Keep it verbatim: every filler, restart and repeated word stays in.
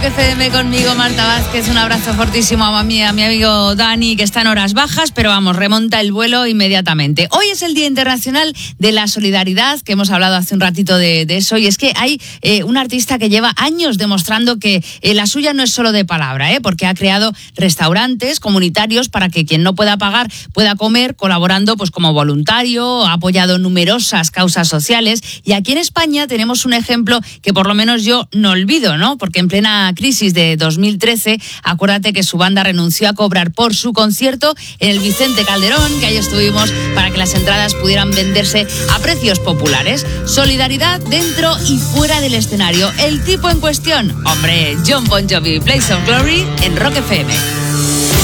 F M conmigo, Marta Vázquez. Un abrazo fortísimo a mi, a mi amigo Dani, que está en horas bajas, pero vamos, remonta el vuelo inmediatamente. Hoy es el Día Internacional de la Solidaridad, que hemos hablado hace un ratito de, de eso, y es que hay eh, un artista que lleva años demostrando que eh, la suya no es solo de palabra, eh, porque ha creado restaurantes comunitarios para que quien no pueda pagar pueda comer, colaborando pues como voluntario, ha apoyado numerosas causas sociales, y aquí en España tenemos un ejemplo que por lo menos yo no olvido, ¿no? Porque en plena crisis de dos mil trece, acuérdate que su banda renunció a cobrar por su concierto en el Vicente Calderón, que ahí estuvimos, para que las entradas pudieran venderse a precios populares. Solidaridad dentro y fuera del escenario. El tipo en cuestión, hombre, Jon Bon Jovi, Blaze of Glory en Rock F M.